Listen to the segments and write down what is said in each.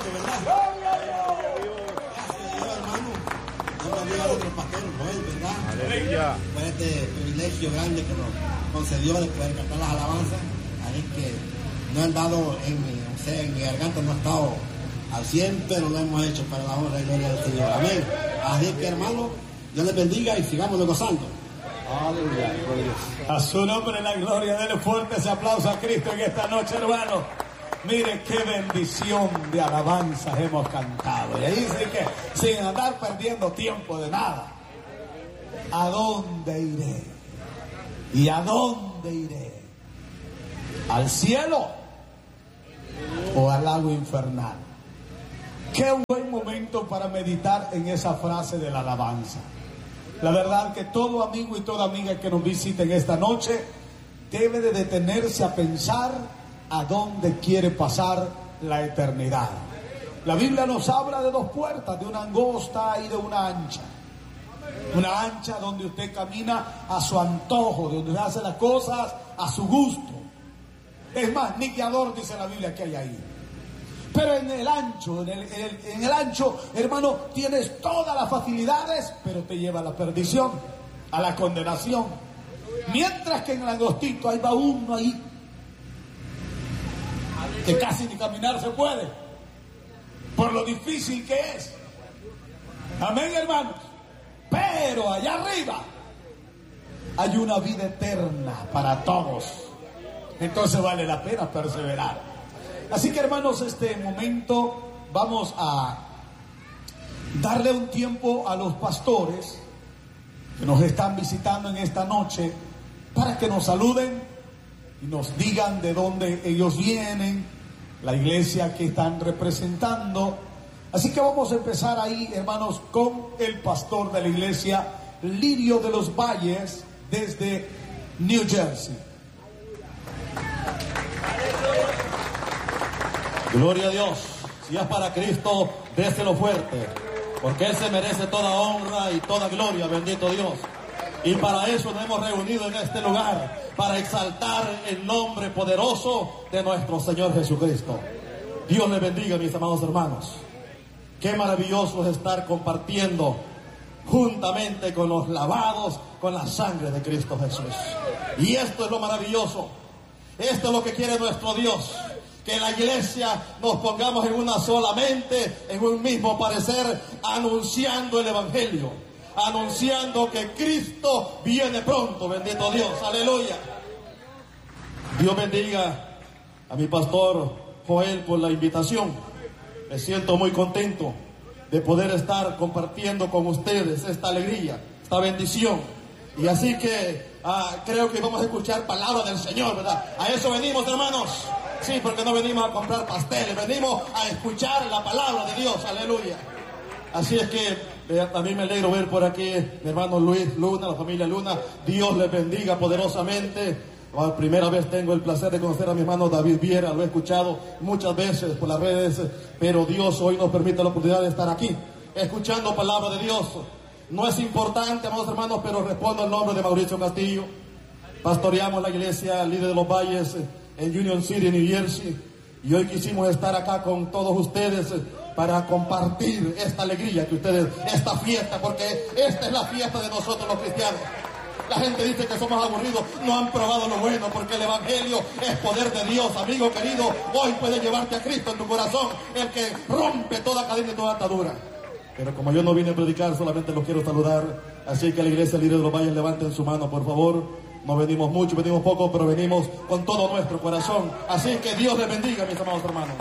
fuerte, ¿verdad? Gracias a Dios, hermano. Yo bendiga a nuestro pastor Joel, ¿verdad? Aleluya. Por este privilegio grande que nos concedió de poder cantar las alabanzas. Así que no han dado en mi garganta no ha estado al 100, pero lo hemos hecho para la honra y gloria del Señor. Amén. Así que, hermano, Dios les bendiga y sigamos gozando. Aleluya. A su nombre la gloria, denle fuerte ese aplauso a Cristo en esta noche, hermano. Mire qué bendición de alabanzas hemos cantado. Y ahí dice que sin andar perdiendo tiempo de nada. ¿A dónde iré? ¿Y a dónde iré? ¿Al cielo o al lago infernal? Qué buen momento para meditar en esa frase de la alabanza. La verdad que todo amigo y toda amiga que nos visiten esta noche debe de detenerse a pensar a dónde quiere pasar la eternidad. La Biblia nos habla de dos puertas, de una angosta y de una ancha. Una ancha donde usted camina a su antojo, donde hace las cosas a su gusto. Es más, ni guiador dice la Biblia que hay ahí. Pero en el ancho, en el ancho, hermano, tienes todas las facilidades, pero te lleva a la perdición, a la condenación. Mientras que en el angostito ahí va uno ahí, que casi ni caminar se puede, por lo difícil que es. Amén, hermanos. Pero allá arriba hay una vida eterna para todos. Entonces vale la pena perseverar. Así que, hermanos, este momento vamos a darle un tiempo a los pastores que nos están visitando en esta noche para que nos saluden y nos digan de dónde ellos vienen, la iglesia que están representando. Así que vamos a empezar ahí, hermanos, con el pastor de la iglesia, Lirio de los Valles, desde New Jersey. Gloria a Dios. Si es para Cristo, déselo fuerte, porque Él se merece toda honra y toda gloria, bendito Dios. Y para eso nos hemos reunido en este lugar, para exaltar el nombre poderoso de nuestro Señor Jesucristo. Dios les bendiga, mis amados hermanos. Qué maravilloso es estar compartiendo juntamente con los lavados con la sangre de Cristo Jesús. Y esto es lo maravilloso. Esto es lo que quiere nuestro Dios. Que la iglesia nos pongamos en una sola mente, en un mismo parecer, anunciando el evangelio, anunciando que Cristo viene pronto, bendito Dios, aleluya. Dios bendiga a mi pastor Joel por la invitación. Me siento muy contento de poder estar compartiendo con ustedes esta alegría, esta bendición. Y así que creo que vamos a escuchar palabra del Señor, ¿verdad? A eso venimos, hermanos. Sí, porque no venimos a comprar pasteles, venimos a escuchar la palabra de Dios, aleluya. Así es que a mí me alegro ver por aquí mi hermano Luis Luna, la familia Luna. Dios les bendiga poderosamente. La primera vez tengo el placer de conocer a mi hermano David Viera, lo he escuchado muchas veces por las redes, pero Dios hoy nos permite la oportunidad de estar aquí, escuchando palabra de Dios. No es importante, amados hermanos, pero respondo al nombre de Mauricio Castillo. Pastoreamos la iglesia Líder de los Valles en Union City, New Jersey, y hoy quisimos estar acá con todos ustedes para compartir esta alegría que ustedes, esta fiesta, porque esta es la fiesta de nosotros los cristianos. La gente dice que somos aburridos, no han probado lo bueno, porque el evangelio es poder de Dios, amigo querido. Hoy puede llevarte a Cristo en tu corazón, el que rompe toda cadena y toda atadura. Pero como yo no vine a predicar, solamente los quiero saludar. Así que la iglesia Líder de los Valles, levanten su mano, por favor. No venimos mucho, venimos poco, pero venimos con todo nuestro corazón. Así que Dios les bendiga, mis amados hermanos.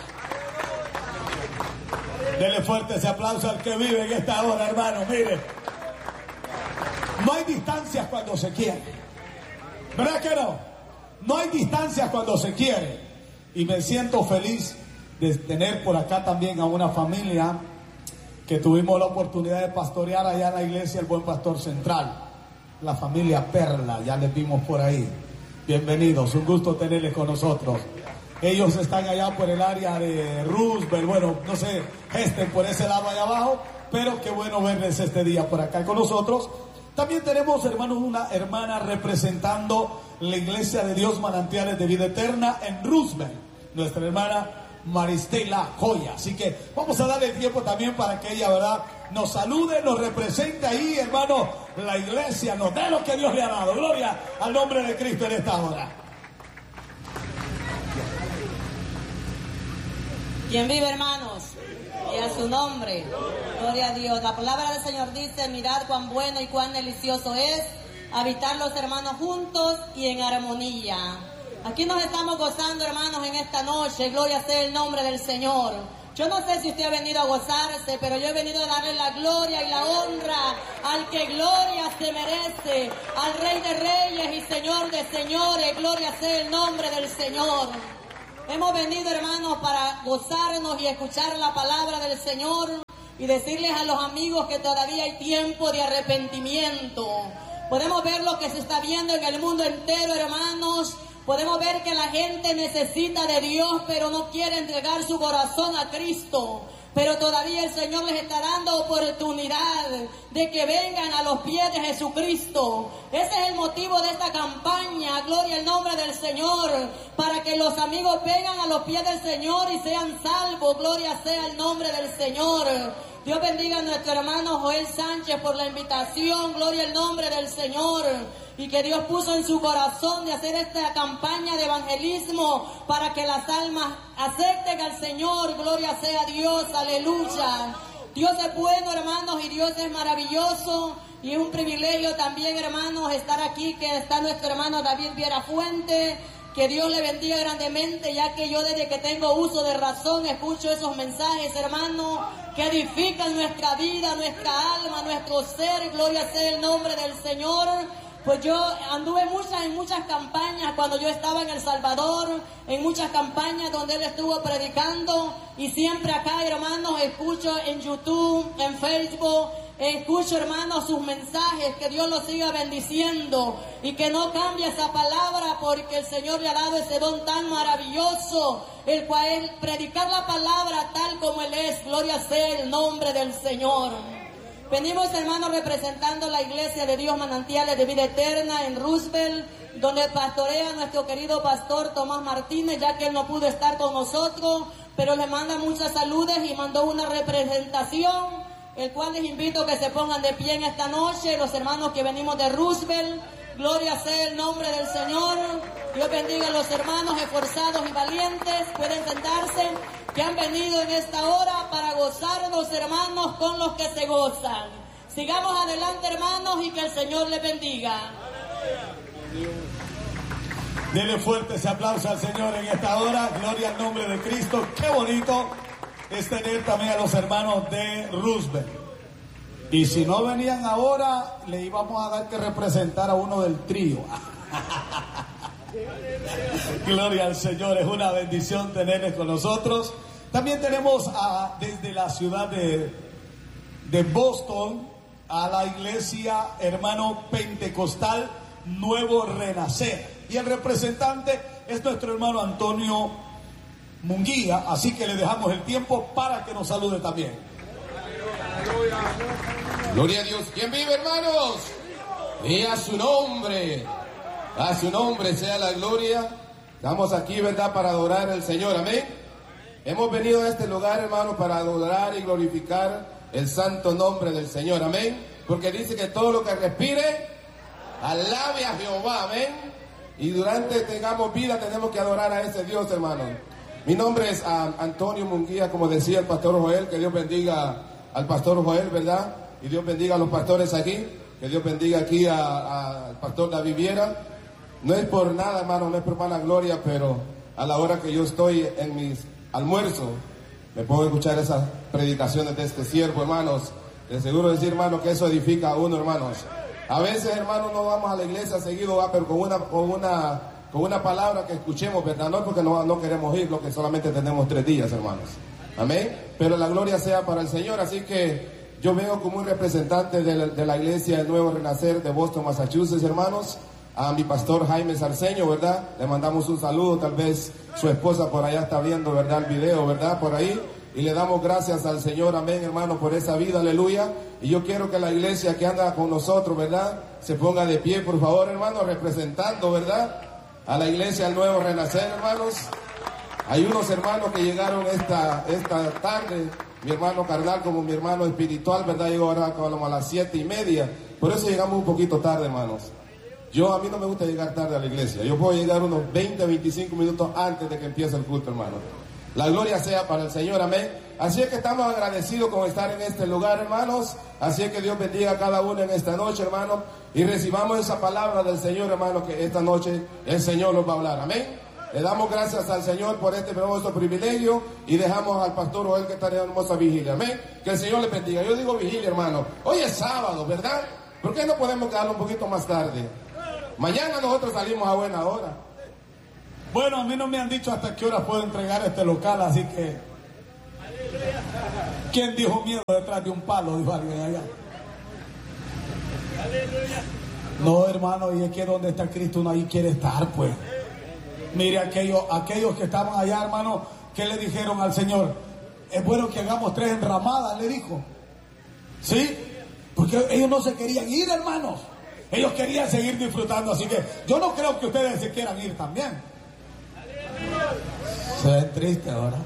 Dele fuerte ese aplauso al que vive en esta hora, hermano. Mire, no hay distancias cuando se quiere. ¿Verdad que no? No hay distancias cuando se quiere. Y me siento feliz de tener por acá también a una familia que tuvimos la oportunidad de pastorear allá en la iglesia El Buen Pastor Central. La familia Perla, ya les vimos por ahí. Bienvenidos, un gusto tenerles con nosotros. Ellos están allá por el área de Roosevelt, bueno, no sé, estén por ese lado allá abajo, pero qué bueno verles este día por acá con nosotros. También tenemos, hermanos, una hermana representando la Iglesia de Dios Manantiales de Vida Eterna en Roosevelt. Nuestra hermana Maristela Joya. Así que vamos a darle el tiempo también para que ella, ¿verdad?, nos salude, nos represente ahí, hermano, la iglesia, nos dé lo que Dios le ha dado. Gloria al nombre de Cristo en esta hora. ¿Quién vive, hermanos? Y a su nombre. Gloria a Dios. La palabra del Señor dice: mirad cuán bueno y cuán delicioso es habitar los hermanos juntos y en armonía. Aquí nos estamos gozando, hermanos, en esta noche. Gloria sea el nombre del Señor. Yo no sé si usted ha venido a gozarse, pero yo he venido a darle la gloria y la honra al que gloria se merece, al Rey de Reyes y Señor de Señores. Gloria sea el nombre del Señor. Hemos venido, hermanos, para gozarnos y escuchar la palabra del Señor y decirles a los amigos que todavía hay tiempo de arrepentimiento. Podemos ver lo que se está viendo en el mundo entero, hermanos. Podemos ver que la gente necesita de Dios, pero no quiere entregar su corazón a Cristo. Pero todavía el Señor les está dando oportunidad de que vengan a los pies de Jesucristo. Ese es el motivo de esta campaña, gloria al nombre del Señor, para que los amigos vengan a los pies del Señor y sean salvos. Gloria sea el nombre del Señor. Dios bendiga a nuestro hermano Joel Sánchez por la invitación, gloria al nombre del Señor, y que Dios puso en su corazón de hacer esta campaña de evangelismo para que las almas acepten al Señor. Gloria sea a Dios, aleluya. Dios es bueno, hermanos, y Dios es maravilloso, y es un privilegio también, hermanos, estar aquí, que está nuestro hermano David Viera Fuente. Que Dios le bendiga grandemente, ya que yo desde que tengo uso de razón escucho esos mensajes, hermanos, que edifican nuestra vida, nuestra alma, nuestro ser. Gloria sea el nombre del Señor. Pues yo anduve en muchas campañas cuando yo estaba en El Salvador, en muchas campañas donde él estuvo predicando, y siempre acá, hermanos, escucho en YouTube, en Facebook, escucho, hermanos, sus mensajes. Que Dios los siga bendiciendo y que no cambie esa palabra, porque el Señor le ha dado ese don tan maravilloso, el cual es predicar la palabra tal como Él es. Gloria sea el nombre del Señor. Venimos, hermanos, representando la Iglesia de Dios Manantiales de Vida Eterna en Roosevelt, donde pastorea nuestro querido pastor Tomás Martínez, ya que él no pudo estar con nosotros, pero le manda muchas saludes y mandó una representación, el cual les invito a que se pongan de pie en esta noche, los hermanos que venimos de Roosevelt. Gloria sea el nombre del Señor. Dios bendiga a los hermanos esforzados y valientes. Pueden sentarse, que han venido en esta hora para gozarnos, hermanos, con los que se gozan. Sigamos adelante, hermanos, y que el Señor les bendiga. Denle fuerte ese aplauso al Señor en esta hora. Gloria al nombre de Cristo. Qué bonito es tener también a los hermanos de Roosevelt. Y si no venían ahora, le íbamos a dar que representar a uno del trío. Gloria al Señor, es una bendición tenerles con nosotros. También tenemos desde la ciudad de Boston a la iglesia hermano Pentecostal Nuevo Renacer. Y el representante es nuestro hermano Antonio Munguía, así que le dejamos el tiempo para que nos salude también. Gloria a Dios. ¿Quién vive, hermanos? Y a su nombre sea la gloria. Estamos aquí, ¿verdad?, para adorar al Señor, amén. Hemos venido a este lugar, hermanos, para adorar y glorificar el santo nombre del Señor, amén. Porque dice que todo lo que respire, alabe a Jehová, amén. Y durante tengamos vida, tenemos que adorar a ese Dios, hermanos. Mi nombre es Antonio Munguía, como decía el pastor Joel. Que Dios bendiga al pastor Joel, ¿verdad? Y Dios bendiga a los pastores aquí. Que Dios bendiga aquí al pastor David Viera. No es por nada, hermano, no es por mala gloria, pero a la hora que yo estoy en mis almuerzos, me puedo escuchar esas predicaciones de este siervo, hermanos. De seguro decir, hermano, que eso edifica a uno, hermanos. A veces, hermanos, no vamos a la iglesia seguido, pero con una palabra que escuchemos, ¿verdad? No porque no queremos ir, lo que solamente tenemos 3 días, hermanos. Amén. Pero la gloria sea para el Señor. Así que yo vengo como un representante de la iglesia del Nuevo Renacer de Boston, Massachusetts, hermanos. A mi pastor Jaime Sarceño, ¿verdad? Le mandamos un saludo. Tal vez su esposa por allá está viendo, ¿verdad?, el video, ¿verdad?, por ahí. Y le damos gracias al Señor, amén, hermano, por esa vida, aleluya. Y yo quiero que la iglesia que anda con nosotros, ¿verdad?, se ponga de pie, por favor, hermano, representando, ¿verdad?, a la iglesia del Nuevo Renacer, hermanos. Hay unos hermanos que llegaron esta tarde, mi hermano carnal como mi hermano espiritual, ¿verdad? Llegó ahora como a las 7:30, por eso llegamos un poquito tarde, hermanos. A mí no me gusta llegar tarde a la iglesia, yo puedo llegar unos 20, 25 minutos antes de que empiece el culto, hermano. La gloria sea para el Señor, amén. Así es que estamos agradecidos con estar en este lugar, hermanos. Así es que Dios bendiga a cada uno en esta noche, hermano. Y recibamos esa palabra del Señor, hermano, que esta noche el Señor nos va a hablar, amén. Le damos gracias al Señor por este hermoso privilegio y dejamos al pastor Joel que está en hermosa vigilia, amén. Que el Señor le bendiga. Yo digo vigilia, hermano. Hoy es sábado, ¿verdad? ¿Por qué no podemos quedarlo un poquito más tarde? Mañana nosotros salimos a buena hora. Bueno, a mí no me han dicho hasta qué hora puedo entregar este local, así que... ¿Quién dijo miedo detrás de un palo? Dijo alguien allá. No, hermano, y es que donde está Cristo uno ahí quiere estar, pues. Mire, aquellos que estaban allá, hermano, ¿qué le dijeron al Señor? Es bueno que hagamos 3 enramadas, le dijo. ¿Sí? Porque ellos no se querían ir, hermanos. Ellos querían seguir disfrutando, así que yo no creo que ustedes se quieran ir también. Se ven tristes ahora.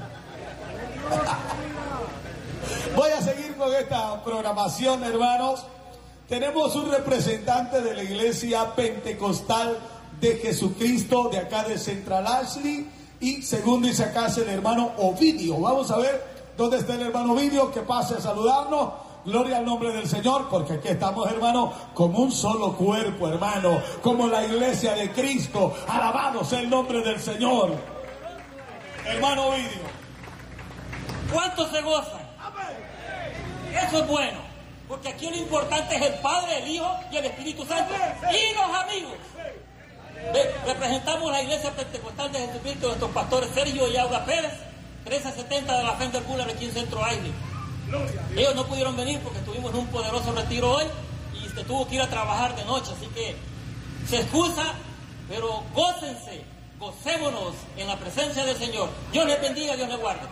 Voy a seguir con esta programación, hermanos. Tenemos un representante de la iglesia pentecostal de Jesucristo de acá de Central Ashley, y según dice acá es el hermano Ovidio. Vamos a ver dónde está el hermano Ovidio, que pase a saludarnos. Gloria al nombre del Señor, porque aquí estamos, hermano, como un solo cuerpo, hermano, como la iglesia de Cristo. Alabado sea el nombre del Señor. Hermano Ovidio, ¿cuántos se gozan? Eso es bueno, porque aquí lo importante es el Padre, el Hijo y el Espíritu Santo y los amigos. Representamos la iglesia pentecostal de Jesucristo, nuestros pastores Sergio y Aura Pérez, 1370 de la Fender Buller aquí en Centro Aire. Ellos no pudieron venir porque tuvimos un poderoso retiro hoy y se tuvo que ir a trabajar de noche, así que se excusa, pero gócense, gocémonos en la presencia del Señor. Dios les bendiga, Dios les guarde.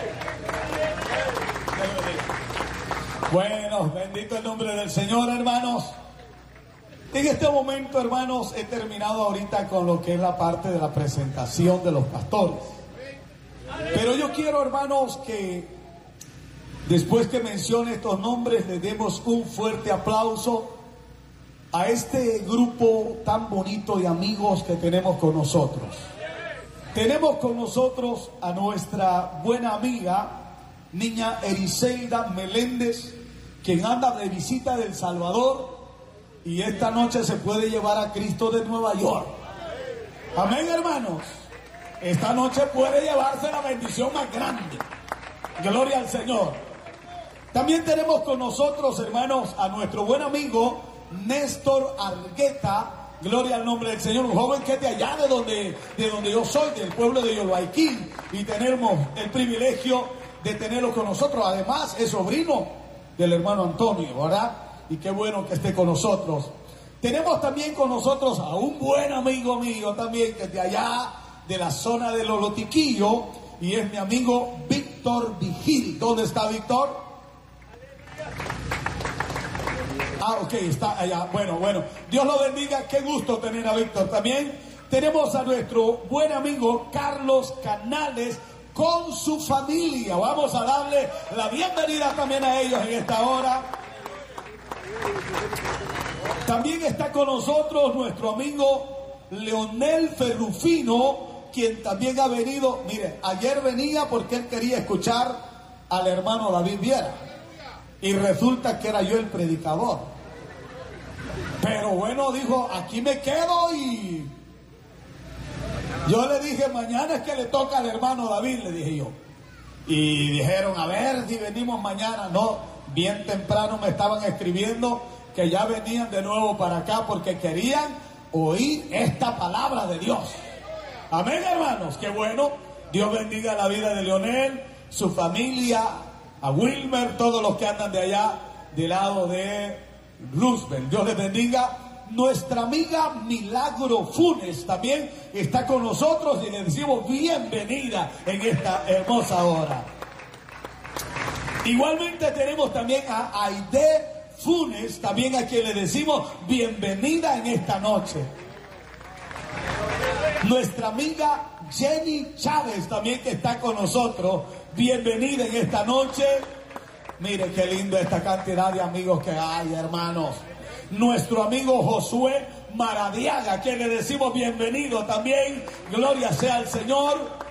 Bueno, bendito el nombre del Señor, hermanos. En este momento, hermanos, he terminado ahorita con lo que es la parte de la presentación de los pastores. Pero yo quiero, hermanos, que después que mencione estos nombres, le demos un fuerte aplauso a este grupo tan bonito de amigos que tenemos con nosotros. Tenemos con nosotros a nuestra buena amiga, niña Ericeida Meléndez, quien anda de visita de El Salvador y esta noche se puede llevar a Cristo de Nueva York. Amén, hermanos. Esta noche puede llevarse la bendición más grande. Gloria al Señor. También tenemos con nosotros, hermanos, a nuestro buen amigo Néstor Argueta. Gloria al nombre del Señor, un joven que es de allá de donde yo soy, del pueblo de Yoloaiquín, y tenemos el privilegio de tenerlo con nosotros. Además es sobrino del hermano Antonio, ¿verdad? Y qué bueno que esté con nosotros. Tenemos también con nosotros a un buen amigo mío también, que es de allá, de la zona de Lolotiquillo, y es mi amigo Víctor Vigil. ¿Dónde está Víctor? Ok, está allá. Bueno. Dios lo bendiga. Qué gusto tener a Víctor. También tenemos a nuestro buen amigo Carlos Canales con su familia. Vamos a darle la bienvenida también a ellos en esta hora. También está con nosotros nuestro amigo Leonel Ferrufino, quien también ha venido. Mire, ayer venía porque él quería escuchar al hermano David Viera. Y resulta que era yo el predicador. Pero bueno, dijo, aquí me quedo, y yo le dije, mañana es que le toca al hermano David, le dije yo. Y dijeron, a ver si venimos mañana. No, bien temprano me estaban escribiendo que ya venían de nuevo para acá porque querían oír esta palabra de Dios. Amén, hermanos, qué bueno. Dios bendiga la vida de Leonel, su familia, a Wilmer, todos los que andan de allá, del lado de Roosevelt. Dios les bendiga. Nuestra amiga Milagro Funes también está con nosotros y le decimos bienvenida en esta hermosa hora. Igualmente tenemos también a Aide Funes, también a quien le decimos bienvenida en esta noche. Nuestra amiga Jenny Chávez también, que está con nosotros. Bienvenida en esta noche. Mire qué lindo esta cantidad de amigos que hay, hermanos. Nuestro amigo Josué Maradiaga, que le decimos bienvenido también. Gloria sea al Señor.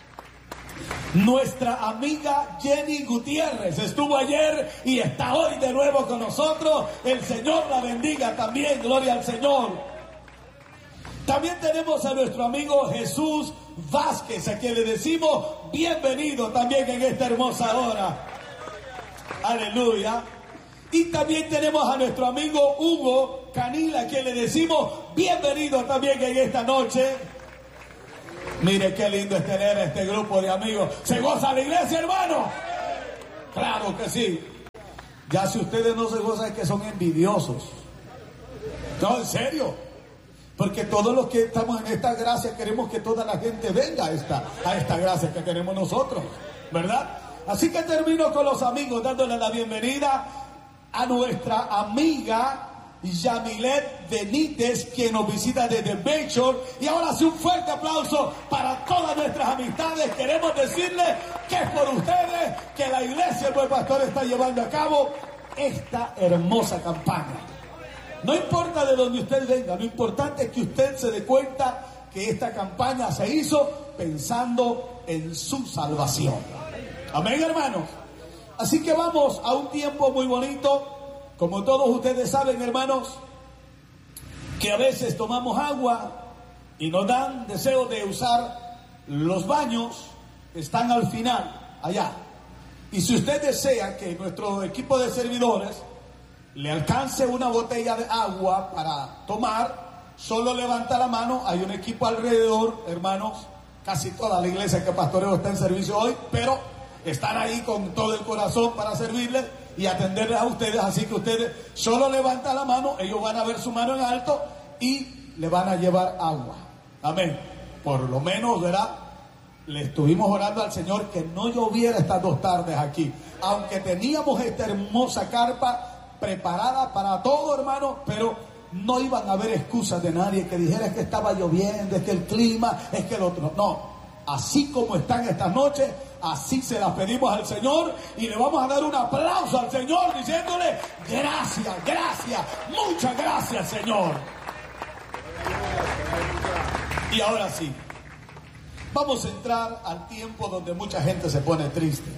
Nuestra amiga Jenny Gutiérrez estuvo ayer y está hoy de nuevo con nosotros. El Señor la bendiga también, gloria al Señor. También tenemos a nuestro amigo Jesús Vázquez, a quien le decimos bienvenido también en esta hermosa hora. Aleluya. Y también tenemos a nuestro amigo Hugo Canila, a quien le decimos bienvenido también en esta noche. Mire qué lindo es tener este grupo de amigos. ¿Se goza la iglesia, hermano? Claro que sí. Ya si ustedes no se gozan es que son envidiosos. No, en serio. Porque todos los que estamos en esta gracia queremos que toda la gente venga a esta gracia que tenemos nosotros, ¿verdad? Así que termino con los amigos dándole la bienvenida a nuestra amiga Yamilet Benítez, que nos visita desde Bayshore. Y ahora sí, un fuerte aplauso para todas nuestras amistades. Queremos decirles que es por ustedes que la iglesia El Buen Pastor está llevando a cabo esta hermosa campaña. No importa de dónde usted venga, lo importante es que usted se dé cuenta que esta campaña se hizo pensando en su salvación. Amén, hermanos. Así que vamos a un tiempo muy bonito. Como todos ustedes saben, hermanos, que a veces tomamos agua y nos dan deseo de usar los baños que están al final, allá. Y si usted desea que nuestro equipo de servidores le alcance una botella de agua para tomar, solo levanta la mano. Hay un equipo alrededor, hermanos. Casi toda la iglesia que pastoreo está en servicio hoy, pero están ahí con todo el corazón para servirles y atenderles a ustedes. Así que ustedes solo levantan la mano, ellos van a ver su mano en alto y le van a llevar agua. Amén. Por lo menos, ¿verdad? Le estuvimos orando al Señor que no lloviera estas 2 tardes aquí, aunque teníamos esta hermosa carpa preparada para todo, hermano, pero no iban a haber excusas de nadie que dijera es que estaba lloviendo, es que el clima, es que el otro. No, así como están estas noches, así se las pedimos al Señor, y le vamos a dar un aplauso al Señor diciéndole gracias, gracias, muchas gracias, Señor. Y ahora sí, vamos a entrar al tiempo donde mucha gente se pone triste.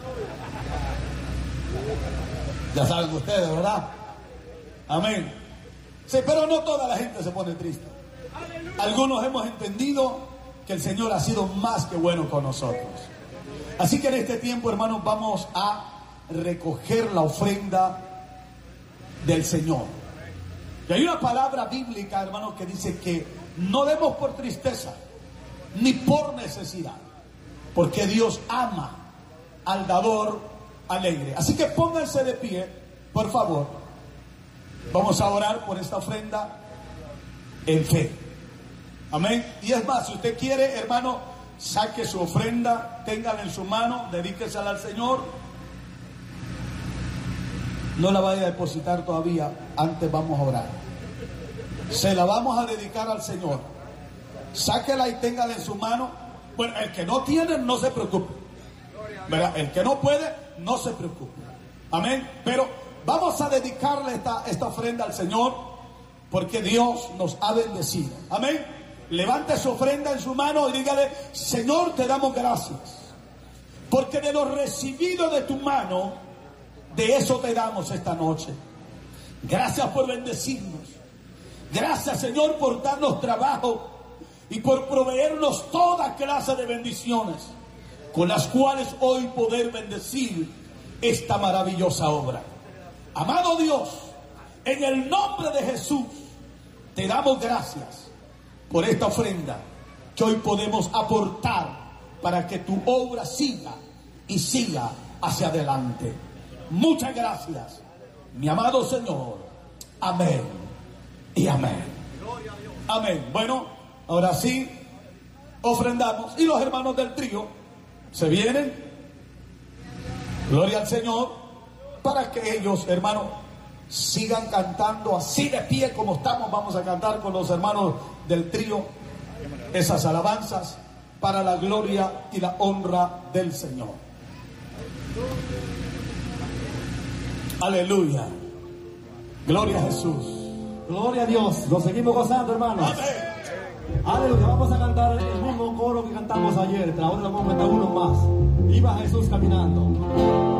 Ya saben ustedes, ¿verdad? Amén. Sí, pero no toda la gente se pone triste. Algunos hemos entendido que el Señor ha sido más que bueno con nosotros. Así que en este tiempo, hermanos, vamos a recoger la ofrenda del Señor. Y hay una palabra bíblica, hermanos, que dice que no demos por tristeza ni por necesidad, porque Dios ama al dador alegre. Así que pónganse de pie, por favor. Vamos a orar por esta ofrenda en fe. Amén. Y es más, si usted quiere, hermano, saque su ofrenda, téngala en su mano, dedíquesela al Señor. No la vaya a depositar todavía, antes vamos a orar. Se la vamos a dedicar al Señor. Sáquela y téngala en su mano. Bueno, el que no tiene, no se preocupe, ¿verdad? El que no puede, no se preocupe. Amén. Pero vamos a dedicarle esta ofrenda al Señor, porque Dios nos ha bendecido. Amén. Levante su ofrenda en su mano y dígale: Señor, te damos gracias, porque de lo recibido de tu mano, de eso te damos esta noche. Gracias por bendecirnos. Gracias, Señor, por darnos trabajo y por proveernos toda clase de bendiciones con las cuales hoy poder bendecir esta maravillosa obra. Amado Dios, en el nombre de Jesús, te damos gracias por esta ofrenda que hoy podemos aportar para que tu obra siga y siga hacia adelante. Muchas gracias, mi amado Señor. Amén y amén. Amén. Bueno, ahora sí, ofrendamos. Y los hermanos del trío se vienen, gloria al Señor, para que ellos, hermanos, sigan cantando así de pie como estamos. Vamos a cantar con los hermanos del trío esas alabanzas para la gloria y la honra del Señor. Aleluya. Gloria a Jesús. Gloria a Dios. Nos seguimos gozando, hermanos. Aleluya. Vamos a cantar el mismo coro que cantamos ayer, pero ahora vamos a cantar uno más. Iba Jesús caminando.